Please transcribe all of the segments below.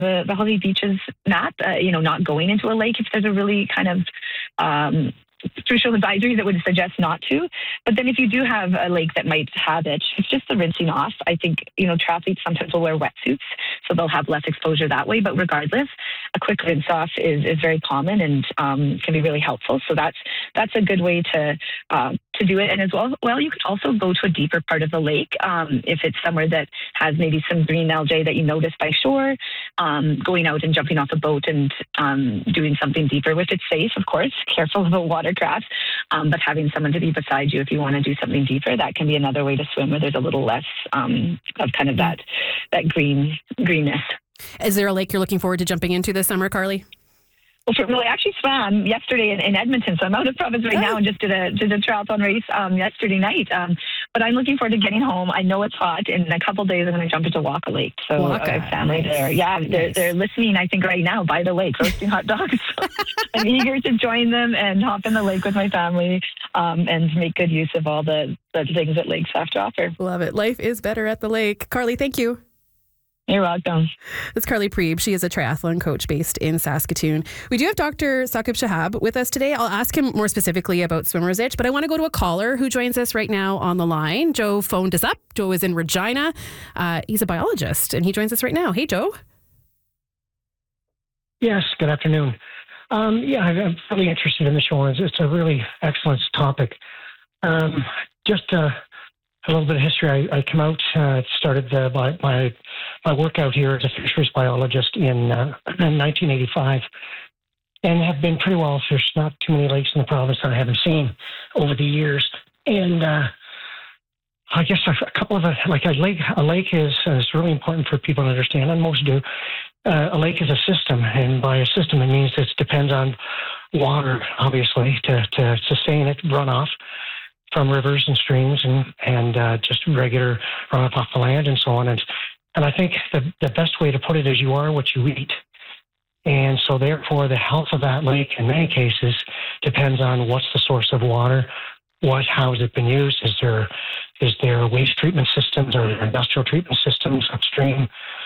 the Healthy Beaches map, not going into a lake if there's a really kind of crucial advisory that would suggest not to. But then if you do have a lake that might have it, it's just the rinsing off. I think, triathletes sometimes will wear wetsuits, so they'll have less exposure that way. But regardless, a quick rinse off is very common and can be really helpful. So that's a good way to do it. And as well, you can also go to a deeper part of the lake if it's somewhere that has maybe some green algae that you notice by shore, going out and jumping off a boat and doing something deeper if it's safe, of course. Careful about watercraft, but having someone to be beside you if you want to do something deeper, that can be another way to swim where there's a little less of kind of that greenness. Is there a lake you're looking forward to jumping into this summer, Carly? Well, I actually swam yesterday in Edmonton, so I'm out of province right now and just did a triathlon race yesterday night. But I'm looking forward to getting home. I know it's hot. In a couple of days, I'm going to jump into Waka Lake. So I have family there. Yeah, they're listening, I think, right now by the lake, roasting hot dogs. So I'm eager to join them and hop in the lake with my family and make good use of all the things that lakes have to offer. Love it. Life is better at the lake. Carly, thank you. You're welcome. That's Carly Preeb. She is a triathlon coach based in Saskatoon. We do have Dr. Saqib Shahab with us today. I'll ask him more specifically about swimmer's itch, but I want to go to a caller who joins us right now on the line. Joe phoned us up. Joe is in Regina. He's a biologist, and he joins us right now. Hey, Joe. Yes, good afternoon. I'm really interested in the show. It's a really excellent topic. Just a little bit of history. I come out, started my work out here as a fisheries biologist in 1985 and have been pretty well fished. Not too many lakes in the province that I haven't seen over the years. And I guess a couple of a lake is really important for people to understand, and most do. A lake is a system, and by a system it means it depends on water, obviously, to sustain it, runoff from rivers and streams and just regular runoff off the land and so on. And I think the best way to put it is you are what you eat. And so therefore the health of that lake in many cases depends on what's the source of water, how has it been used, is there waste treatment systems or industrial treatment systems upstream,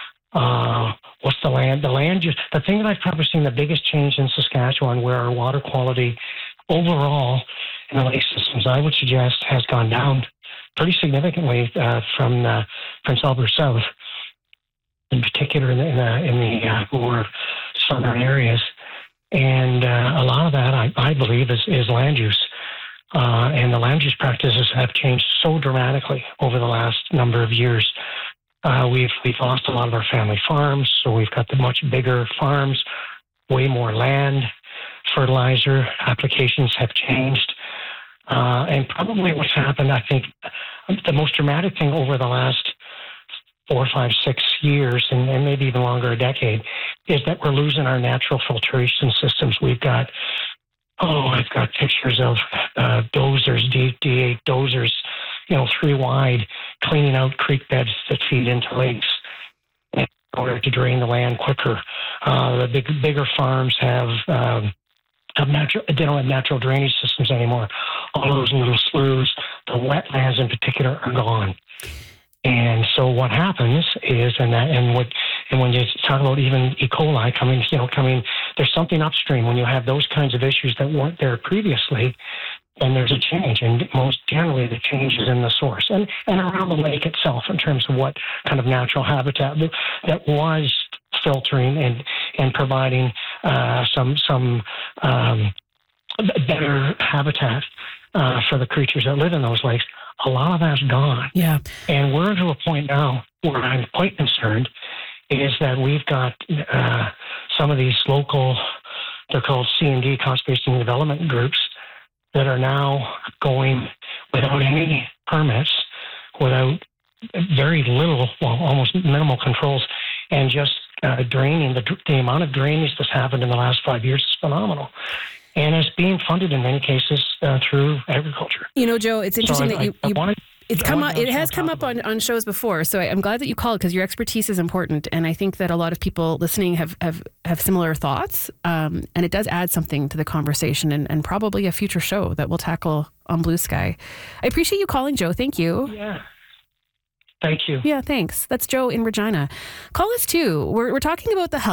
what's the land use. The thing that I've probably seen the biggest change in Saskatchewan where our water quality overall in the lake systems, I would suggest, has gone down pretty significantly from Prince Albert South, in particular in the more southern areas. And a lot of that, I believe, is land use. And the land use practices have changed so dramatically over the last number of years. We've lost a lot of our family farms, so we've got the much bigger farms, way more land. Fertilizer applications have changed. And probably what's happened, I think, the most dramatic thing over the last 4, 5, 6 years, and maybe even longer, a decade, is that we're losing our natural filtration systems. I've got pictures of dozers, D8 dozers, 3 wide, cleaning out creek beds that feed into lakes in order to drain the land quicker. The bigger farms they don't have natural drainage systems anymore. All those little sloughs, the wetlands in particular, are gone. And so what happens is, and when you talk about even E. coli coming, there's something upstream when you have those kinds of issues that weren't there previously. Then there's a change, and most generally the change is in the source and around the lake itself in terms of what kind of natural habitat that was filtering and providing some better habitat for the creatures that live in those lakes. A lot of that's gone. Yeah. And we're to a point now where I'm quite concerned is that we've got some of these local, they're called C&D, conservation development groups, that are now going without any permits, without very little, almost minimal controls, and just draining. The amount of drainage that's happened in the last 5 years is phenomenal. And it's being funded in many cases through agriculture. Joe, it's interesting it has come up on shows before, so I'm glad that you called because your expertise is important, and I think that a lot of people listening have similar thoughts, and it does add something to the conversation and probably a future show that we'll tackle on Blue Sky. I appreciate you calling, Joe. Thank you. Yeah. Thank you. Yeah, thanks. That's Joe in Regina. Call us too. We're talking about the health